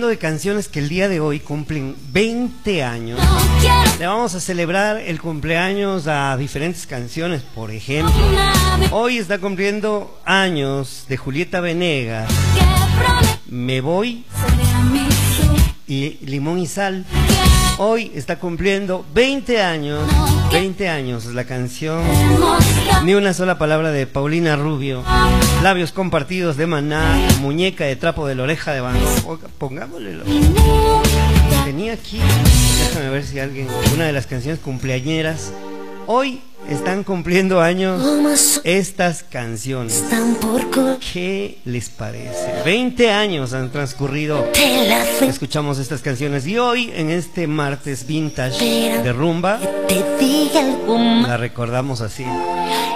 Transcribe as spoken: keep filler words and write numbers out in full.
hablando de canciones que el día de hoy cumplen veinte años. Le vamos a celebrar el cumpleaños a diferentes canciones. Por ejemplo, hoy está cumpliendo años de Julieta Venegas, Me Voy y Limón y Sal. Hoy está cumpliendo veinte años, veinte años la canción Ni una sola palabra de Paulina Rubio, Labios compartidos de Maná, Muñeca de trapo de la oreja de Van Gogh. Pongámosle lo tenía aquí, déjame ver si alguien, una de las canciones cumpleañeras. Hoy están cumpliendo años estas canciones. ¿Qué les parece? veinte años han transcurrido. Escuchamos estas canciones y hoy, en este martes vintage de rumba, la recordamos así.